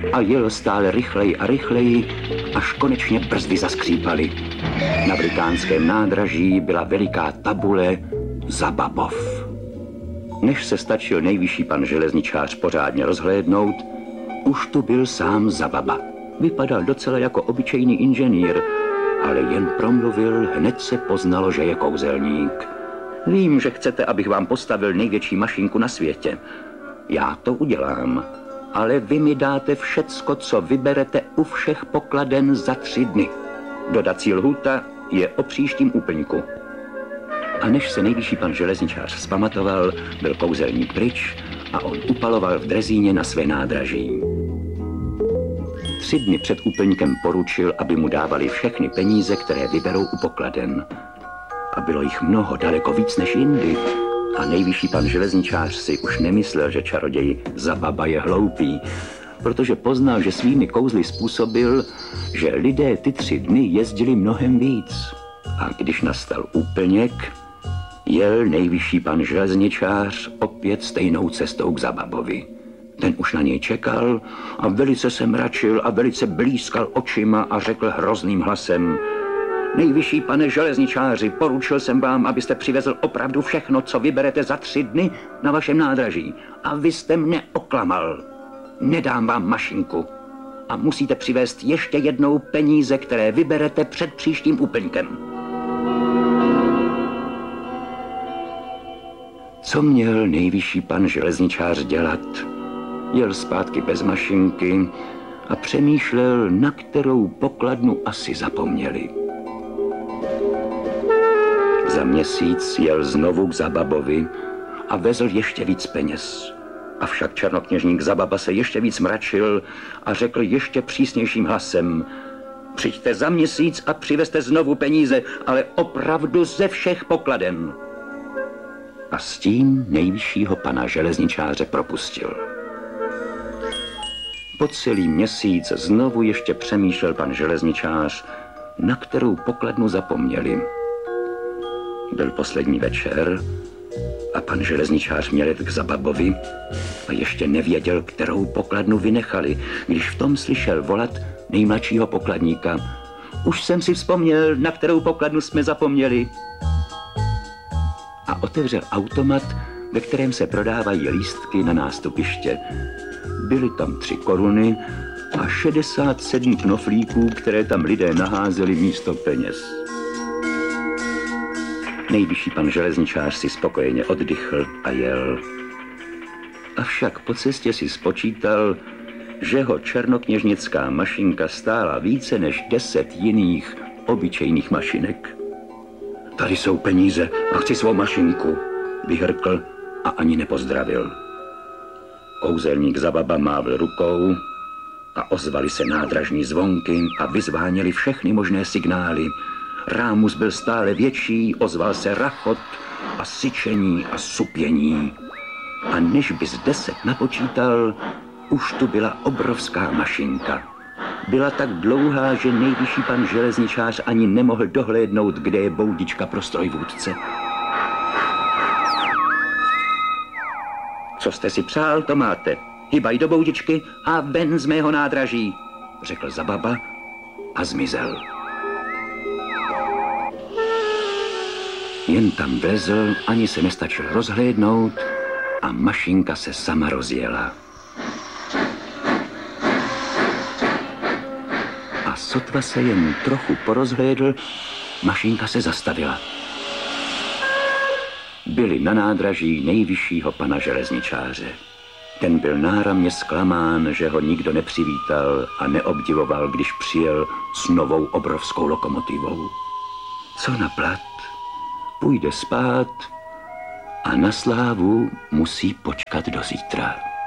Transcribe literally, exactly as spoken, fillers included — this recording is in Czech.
a jel stále rychleji a rychleji, až konečně brzdy zaskřípaly. Na británském nádraží byla veliká tabule Zababov. Než se stačil nejvyšší pan železničář pořádně rozhlédnout, už tu byl sám Zababa. Vypadal docela jako obyčejný inženýr, ale jen promluvil, hned se poznalo, že je kouzelník. Vím, že chcete, abych vám postavil největší mašinku na světě. Já to udělám, ale vy mi dáte všecko, co vyberete u všech pokladen za tři dny. Dodací lhůta je o příštím úplňku. A než se nejvyšší pan železničář vzpamatoval, byl kouzelník pryč a on upaloval v drezíně na své nádraží. Tři dny před úplňkem poručil, aby mu dávali všechny peníze, které vyberou u pokladen. A bylo jich mnoho, daleko víc než jindy. A nejvyšší pan železničář si už nemyslel, že čaroděj Zababa je hloupý, protože poznal, že svými kouzly způsobil, že lidé ty tři dny jezdili mnohem víc. A když nastal úplněk, jel nejvyšší pan železničář opět stejnou cestou k Zababovi. Ten už na něj čekal a velice se mračil a velice blízkal očima a řekl hrozným hlasem: Nejvyšší pane železničáři, poručil jsem vám, abyste přivezl opravdu všechno, co vyberete za tři dny na vašem nádraží. A vy jste mne oklamal. Nedám vám mašinku. A musíte přivést ještě jednou peníze, které vyberete před příštím úplňkem. Co měl nejvyšší pan železničář dělat? Jel zpátky bez mašinky a přemýšlel, na kterou pokladnu asi zapomněli. Za měsíc jel znovu k Zababovi a vezl ještě víc peněz. Avšak černokněžník Zababa se ještě víc mračil a řekl ještě přísnějším hlasem: Přijďte za měsíc a přivezte znovu peníze, ale opravdu ze všech pokladen. A s tím nejvyššího pana železničáře propustil. Po celý měsíc znovu ještě přemýšlel pan železničář, na kterou pokladnu zapomněli. Byl poslední večer a pan železničář měl jít k Zababovi a ještě nevěděl, kterou pokladnu vynechali, když v tom slyšel volat nejmladšího pokladníka: Už jsem si vzpomněl, na kterou pokladnu jsme zapomněli. A otevřel automat, ve kterém se prodávají lístky na nástupiště. Byly tam tři koruny a šedesát sedm knoflíků, které tam lidé naházeli místo peněz. Nejvyšší pan železničář si spokojeně oddychl a jel. Avšak po cestě si spočítal, že ho černokněžnická mašinka stála více než deset jiných obyčejných mašinek. Tady jsou peníze a chci svou mašinku, vyhrkl a ani nepozdravil. Kouzelník Zababa mávl rukou a ozvaly se nádražní zvonky a vyzváněly všechny možné signály. Rámus byl stále větší, ozval se rachot a syčení a supění. A než bys deset napočítal, už tu byla obrovská mašinka. Byla tak dlouhá, že nejvyšší pan železničář ani nemohl dohlédnout, kde je boudička pro strojvůdce. Co jste si přál, to máte. Hybaj do boudičky a ven z mého nádraží, řekl Zababa a zmizel. Jen tam vlezl, ani se nestačil rozhlédnout a mašinka se sama rozjela. A sotva se jen trochu porozhlédl, mašinka se zastavila. Byli na nádraží nejvyššího pana železničáře. Ten byl náramně zklamán, že ho nikdo nepřivítal a neobdivoval, když přijel s novou obrovskou lokomotivou. Co na plat? Půjde spát a na slávu musí počkat do zítra.